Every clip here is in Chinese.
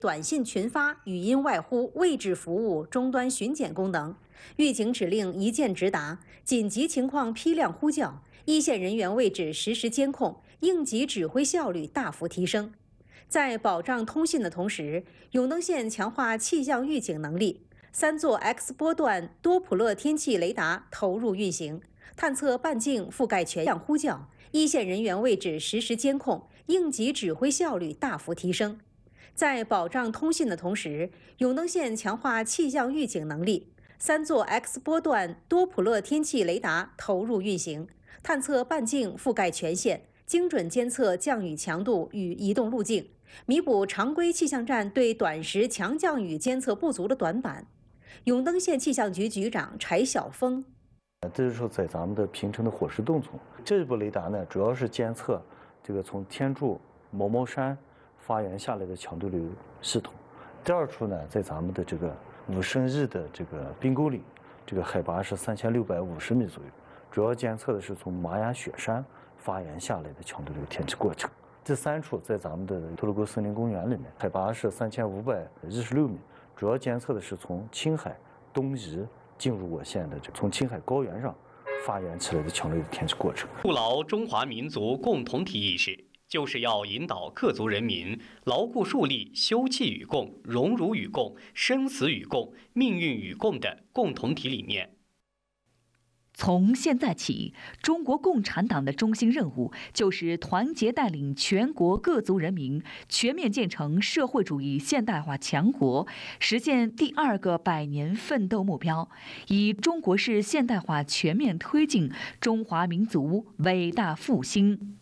短信群发、语音外呼、位置服务、终端巡检功能，预警指令一键直达，紧急情况批量呼叫，一线人员位置实时监控，应急指挥效率大幅提升。在保障通信的同时，永登县强化气象预警能力，3座 X 波段多普勒天气雷达投入运行，探测半径覆盖全向呼叫，一线人员位置实时监控，应急指挥效率大幅提升。在保障通信的同时，永登县强化气象预警能力，3座 X 波段多普勒天气雷达投入运行，探测半径覆盖全县，精准监测降雨强度与移动路径，弥补常规气象站对短时强降雨监测不足的短板。永登县气象局局长柴晓峰： 这是说在咱们的平城的火石洞村，这一部雷达呢，主要是监测这个从天柱某某山发源下来的强对流系统。第二处呢，在咱们的这个武胜日的这个冰沟里，这个海拔是3650米左右，主要监测的是从玛雅雪山发源下来的强对流天气过程。这3处在咱们的托罗沟森林公园里面，海拔是3516米，主要监测的是从青海东移进入我县的从青海高原上发源起来的强烈的天气过程。 筑牢中华民族共同体意识，就是要引导各族人民牢固树立休戚与共、荣辱与共、生死与共、命运与共的共同体理念。 从现在起，中国共产党的中心任务就是团结带领全国各族人民全面建成社会主义现代化强国，实现第2个100年奋斗目标，以中国式现代化全面推进中华民族伟大复兴。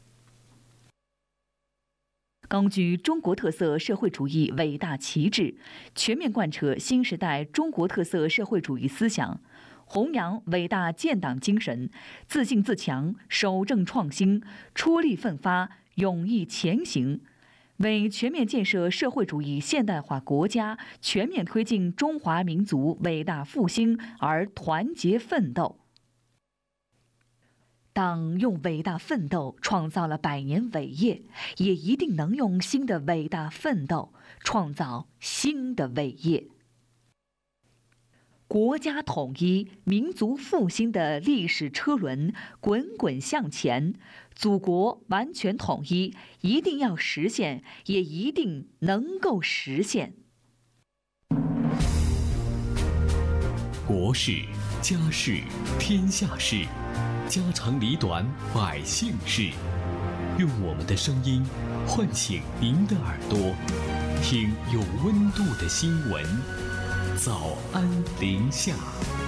高举中国特色社会主义伟大旗帜，全面贯彻新时代中国特色社会主义思想，弘扬伟大建党精神，自信自强，守正创新，出力奋发，勇毅前行，为全面建设社会主义现代化国家、全面推进中华民族伟大复兴而团结奋斗。党用伟大奋斗创造了100年伟业，也一定能用新的伟大奋斗创造新的伟业。国家统一、民族复兴的历史车轮滚滚向前，祖国完全统一一定要实现，也一定能够实现。 国事、家事、天下事，家长里短，百姓事。用我们的声音唤醒您的耳朵，听有温度的新闻。早安临夏。